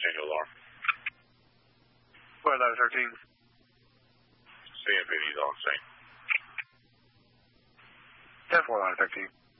change your alarm. What, 1113? CMPD's on scene. 10-4, 1113.